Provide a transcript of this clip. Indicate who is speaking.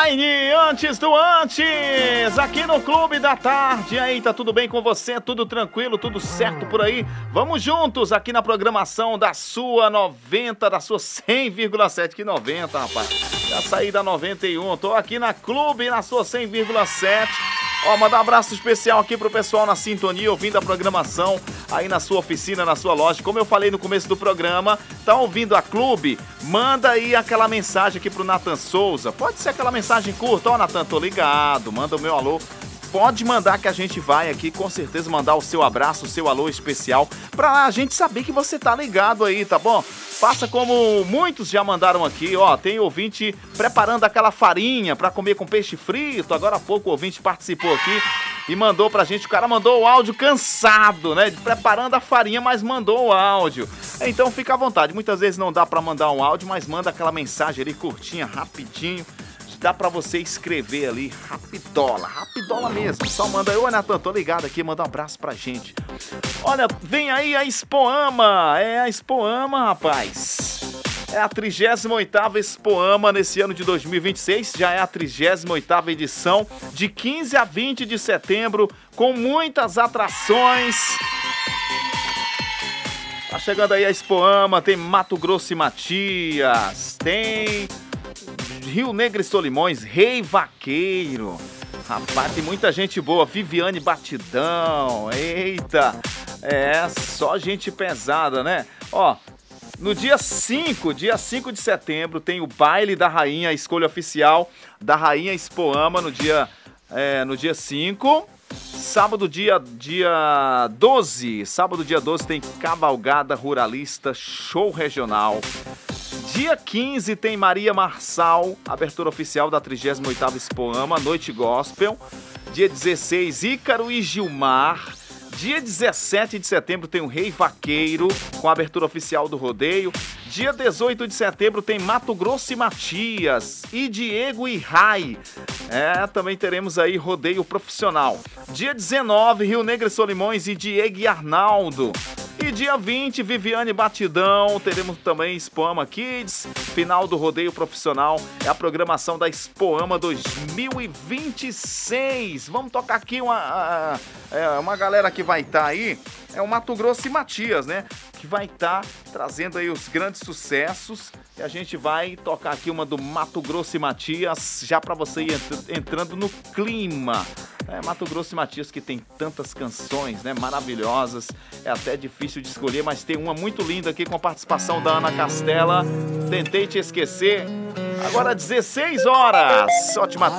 Speaker 1: Online, antes do antes, aqui no Clube da Tarde. E aí, tá tudo bem com você? Tudo tranquilo, tudo certo por aí? Vamos juntos aqui na programação da sua 90, da sua 100,7. Que 90, rapaz. Já saí da 91, tô aqui na Clube, na sua 100,7. Ó, mandar um abraço especial aqui pro pessoal na sintonia, ouvindo a programação aí na sua oficina, na sua loja. Como eu falei no começo do programa, tá ouvindo a Clube? Manda aí aquela mensagem aqui pro Nathan Souza. Pode ser aquela mensagem curta. Ó, Nathan, tô ligado, manda o meu alô. Pode mandar que a gente vai aqui, com certeza, mandar o seu abraço, o seu alô especial, pra gente saber que você tá ligado aí, tá bom? Faça como muitos já mandaram aqui, ó, tem ouvinte preparando aquela farinha pra comer com peixe frito. Agora há pouco o ouvinte participou aqui e mandou pra gente, o cara mandou o áudio cansado, né, preparando a farinha, mas mandou o áudio. Então fica à vontade, muitas vezes não dá pra mandar um áudio, mas manda aquela mensagem ali curtinha, rapidinho. Dá pra você escrever ali, rapidola mesmo. Só manda aí, ô Nathan, tô ligado aqui, manda um abraço pra gente. Olha, vem aí a Expoama, a Expoama, rapaz. É a 38ª Expoama nesse ano de 2026, já é a 38ª edição, de 15 a 20 de setembro, com muitas atrações. Tá chegando aí a Expoama, tem Mato Grosso e Matias, tem Rio Negro e Solimões, Rei Vaqueiro. Rapaz, tem muita gente boa. Viviane Batidão, eita. É, só gente pesada, né? Ó, no dia 5 de setembro, tem o Baile da Rainha, a escolha oficial da Rainha Expoama no dia 5. Sábado, dia 12. Sábado, dia 12, tem Cavalgada Ruralista, show regional. Dia 15 tem Maria Marçal, abertura oficial da 38ª Expoama, Noite Gospel. Dia 16, Ícaro e Gilmar. Dia 17 de setembro tem o Rei Vaqueiro, com a abertura oficial do rodeio. Dia 18 de setembro tem Mato Grosso e Matias e Diego e Rai. Também teremos aí rodeio profissional. Dia 19, Rio Negro e Solimões e Diego e Arnaldo. E dia 20, Viviane Batidão, teremos também Expoama Kids, final do rodeio profissional, é a programação da Expoama 2026. Vamos tocar aqui uma galera que vai estar aí, é o Mato Grosso e Matias, né? Que vai estar trazendo aí os grandes sucessos e a gente vai tocar aqui uma do Mato Grosso e Matias, já para você ir entrando no clima. Mato Grosso e Matias, que tem tantas canções, né, maravilhosas, é até difícil de escolher, mas tem uma muito linda aqui com a participação da Ana Castela, Tentei Te Esquecer. Agora 16 horas, ótima tarde.